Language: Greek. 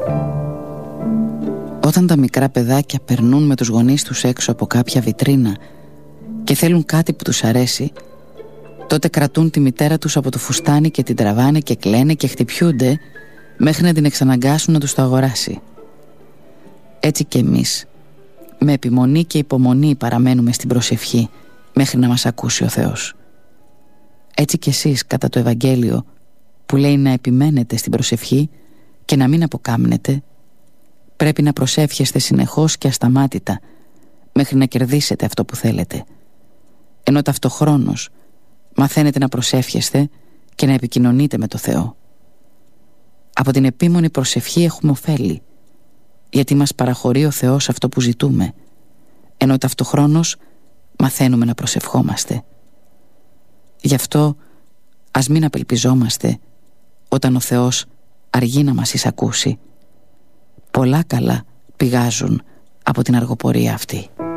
Όταν τα μικρά παιδάκια περνούν με τους γονείς τους έξω από κάποια βιτρίνα και θέλουν κάτι που τους αρέσει, τότε κρατούν τη μητέρα τους από το φουστάνι και την τραβάνε και κλαίνε και χτυπιούνται μέχρι να την εξαναγκάσουν να τους το αγοράσει. Έτσι και εμείς, με επιμονή και υπομονή παραμένουμε στην προσευχή μέχρι να μας ακούσει ο Θεός. Έτσι και εσείς κατά το Ευαγγέλιο που λέει να επιμένετε στην προσευχή και να μην αποκάμνετε, πρέπει να προσεύχεστε συνεχώς και ασταμάτητα μέχρι να κερδίσετε αυτό που θέλετε, ενώ ταυτοχρόνως μαθαίνετε να προσεύχεστε και να επικοινωνείτε με το Θεό. Από την επίμονη προσευχή έχουμε ωφέλη, γιατί μας παραχωρεί ο Θεός αυτό που ζητούμε, ενώ ταυτοχρόνως μαθαίνουμε να προσευχόμαστε. Γι' αυτό ας μην απελπιζόμαστε όταν ο Θεός αργεί να μας εισακούσει. Πολλά καλά πηγάζουν από την αργοπορία αυτή.